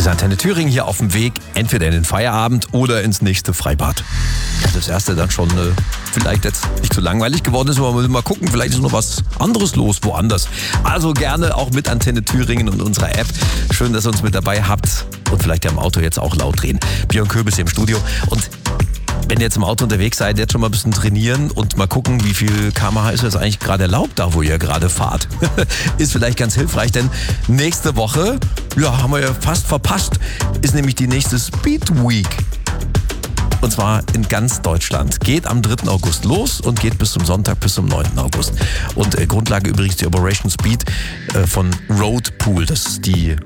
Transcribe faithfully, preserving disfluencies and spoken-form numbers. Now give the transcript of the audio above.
ist Antenne Thüringen hier auf dem Weg, entweder in den Feierabend oder ins nächste Freibad. Das erste dann schon äh, vielleicht jetzt nicht so langweilig geworden ist, aber wir müssen mal gucken, vielleicht ist noch was anderes los woanders. Also gerne auch mit Antenne Thüringen und unserer App. Schön, dass ihr uns mit dabei habt und vielleicht ja im Auto jetzt auch laut drehen. Björn Köbis hier im Studio und wenn ihr jetzt im Auto unterwegs seid, jetzt schon mal ein bisschen trainieren und mal gucken, wie viel Kilometer pro Stunde ist das eigentlich gerade erlaubt, da wo ihr gerade fahrt. Ist vielleicht ganz hilfreich, denn nächste Woche, ja, haben wir ja fast verpasst, ist nämlich die nächste Speed Week. Und zwar in ganz Deutschland. Geht am dritten August los und geht bis zum Sonntag, bis zum neunten August. Und äh, Grundlage übrigens die Operation Speed äh, von Road Pool. Das ist die